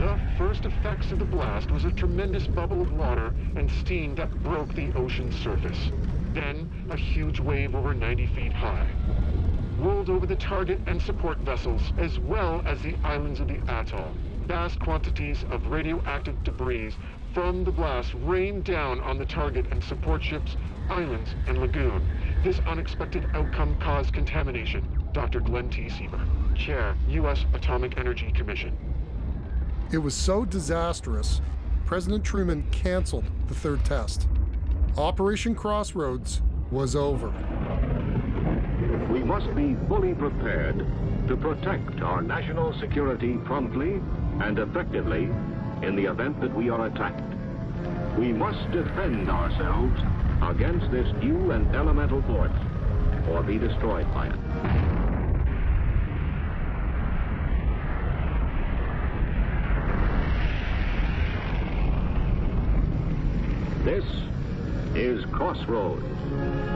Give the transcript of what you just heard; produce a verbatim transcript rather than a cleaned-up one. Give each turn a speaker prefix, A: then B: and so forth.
A: The first effects of the blast was a tremendous bubble of water and steam that broke the ocean's surface. Then, a huge wave over ninety feet high rolled over the target and support vessels, as well as the islands of the atoll. Vast quantities of radioactive debris from the blast rained down on the target and support ships, islands, and lagoon. This unexpected outcome caused contamination. Doctor Glenn T. Seaver, Chair, U S Atomic Energy Commission.
B: It was so disastrous, President Truman canceled the third test. Operation Crossroads was over.
C: We must be fully prepared to protect our national security promptly and effectively in the event that we are attacked. We must defend ourselves against this new and elemental force or be destroyed by it. This is Crossroads.